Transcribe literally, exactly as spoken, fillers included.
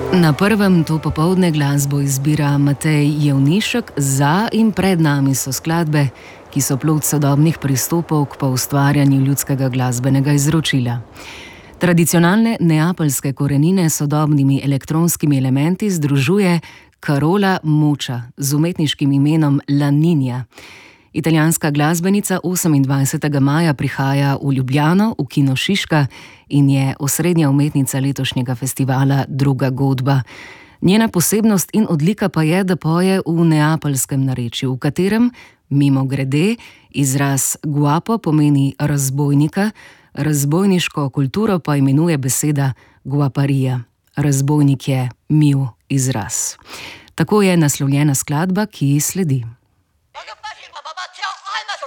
Na prvem to popoldne glasbo izbira Matej Jevnišek, za in pred nami so skladbe, ki so plod sodobnih pristopov k poustvarjanju ljudskega glasbenega izročila. Tradicionalne neapeljske korenine s sodobnimi elektronskimi elementi združuje Carola Moča z umetniškim imenom La Ninja. Italijanska glasbenica osemindvajsetega maja prihaja v Ljubljano, v Kino Šiška, in je osrednja umetnica letošnjega festivala Druga godba. Njena posebnost in odlika pa je, da poje v neapeljskem narečju, v katerem, mimogrede, izraz guapo pomeni razbojnika, razbojniško kulturo pa imenuje beseda guaparija. Razbojnik je mil izraz. Tako je naslovljena skladba, ki sledi. Ciao!